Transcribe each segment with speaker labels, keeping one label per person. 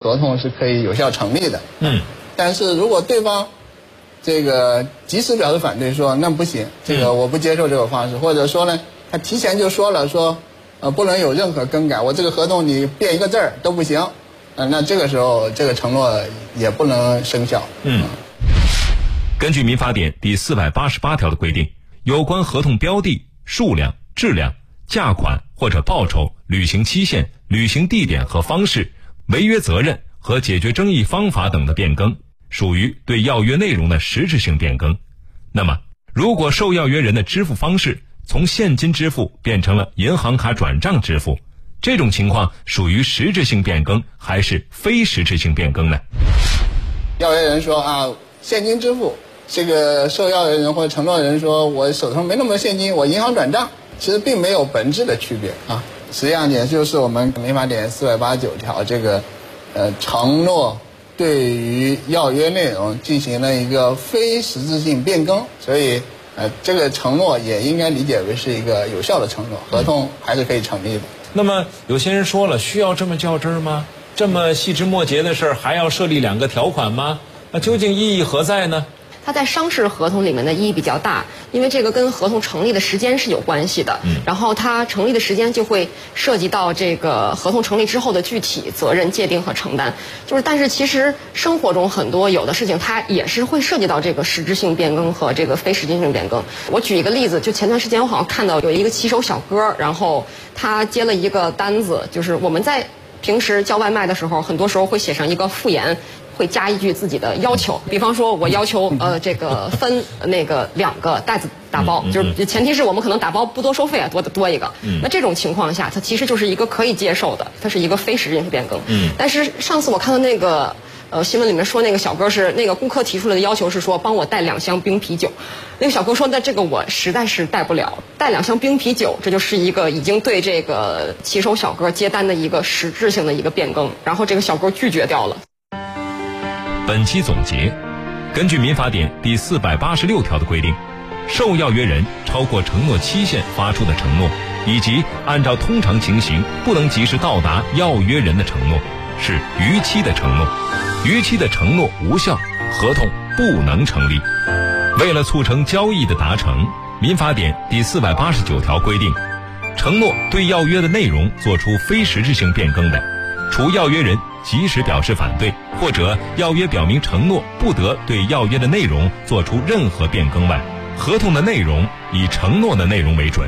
Speaker 1: 合同是可以有效成立的。但是如果对方这个及时表示反对，说那不行，这个我不接受这个方式，或者说呢，他提前就说了说，不能有任何更改，我这个合同你变一个字儿都不行，那这个时候这个承诺也不能生效。
Speaker 2: 根据民法典第488条的规定，有关合同标的、数量、质量、价款或者报酬、履行期限、履行地点和方式、违约责任和解决争议方法等的变更，属于对要约内容的实质性变更。那么，如果受要约人的支付方式从现金支付变成了银行卡转账支付，这种情况属于实质性变更还是非实质性变更呢？
Speaker 1: 要约人说现金支付，这个受要约人或者承诺人说我手头没那么多现金，我银行转账，其实并没有本质的区别啊。实际上也就是我们民法典489条这个承诺对于要约内容进行了一个非实质性变更，所以这个承诺也应该理解为是一个有效的承诺，合同还是可以成立的。
Speaker 3: 那么有些人说了，需要这么较真儿吗？这么细枝末节的事儿还要设立2个条款吗？那究竟意义何在呢？
Speaker 4: 它在商事合同里面的意义比较大，因为这个跟合同成立的时间是有关系的。然后它成立的时间就会涉及到这个合同成立之后的具体责任界定和承担。但是其实生活中很多有的事情它也是会涉及到这个实质性变更和这个非实质性变更。我举一个例子，就前段时间我好像看到有一个骑手小哥，然后他接了一个单子，就是我们在平时叫外卖的时候，很多时候会写上一个附言，会加一句自己的要求，比方说我要求这个分那个2个袋子打包，就是前提是我们可能打包不多收费啊，多一个。那这种情况下，它其实就是一个可以接受的，它是一个非实质性变更。但是上次我看到那个新闻里面说，那个小哥是那个顾客提出来的要求是说帮我带2箱冰啤酒，那个小哥说那这个我实在是带不了，带2箱冰啤酒，这就是一个已经对这个骑手小哥接单的一个实质性的一个变更，然后这个小哥拒绝掉了。
Speaker 2: 本期总结，根据民法典第486条的规定，受要约人超过承诺期限发出的承诺，以及按照通常情形不能及时到达要约人的承诺，是逾期的承诺。逾期的承诺无效，合同不能成立。为了促成交易的达成，民法典第489条规定，承诺对要约的内容作出非实质性变更的，除要约人及时表示反对，或者要约表明承诺不得对要约的内容做出任何变更外，合同的内容以承诺的内容为准。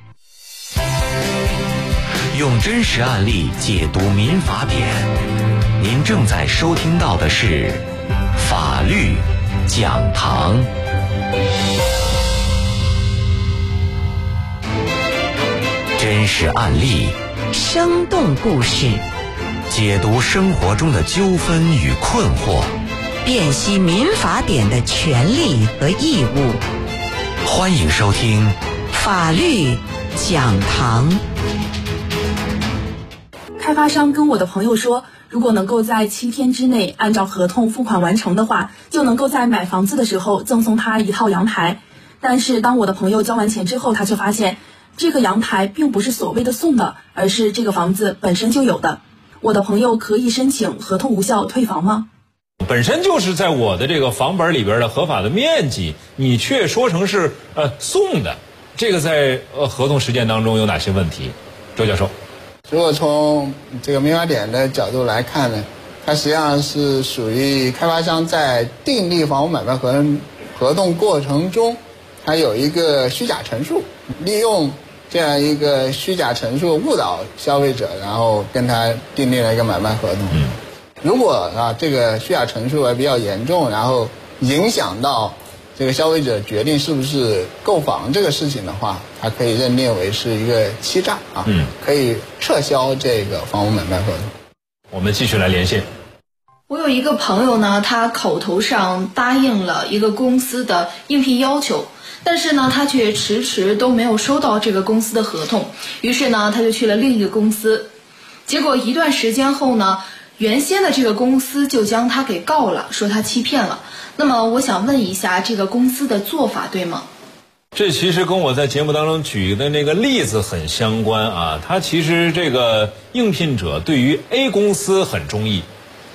Speaker 5: 用真实案例解读民法典，您正在收听到的是法律讲堂。真实案例，
Speaker 6: 生动故事，
Speaker 5: 解读生活中的纠纷与困惑，
Speaker 6: 辨析民法典的权利和义务。
Speaker 5: 欢迎收听
Speaker 6: 法律讲堂。
Speaker 7: 开发商跟我的朋友说，如果能够在7天之内按照合同付款完成的话，就能够在买房子的时候赠送他1套阳台。但是当我的朋友交完钱之后，他却发现这个阳台并不是所谓的送的，而是这个房子本身就有的。我的朋友可以申请合同无效退房吗？
Speaker 3: 本身就是在我的这个房本里边的合法的面积，你却说成是送的，这个在合同实践当中有哪些问题？周教授。
Speaker 1: 如果从这个民法典的角度来看呢，它实际上是属于开发商在订立房屋买卖合同过程中，它有一个虚假陈述，利用这样一个虚假陈述误导消费者，然后跟他订立了一个买卖合同。如果这个虚假陈述比较严重，然后影响到这个消费者决定是不是购房这个事情的话，它可以认定为是一个欺诈可以撤销这个房屋买卖合同。
Speaker 3: 我们继续来连线。
Speaker 8: 我有一个朋友呢，他口头上答应了一个公司的应聘要求，但是呢，他却迟迟都没有收到这个公司的合同，于是呢，他就去了另一个公司。结果一段时间后呢，原先的这个公司就将他给告了，说他欺骗了。那么我想问一下，这个公司的做法对吗？
Speaker 3: 这其实跟我在节目当中举的那个例子很相关啊。他其实这个应聘者对于 A 公司很中意，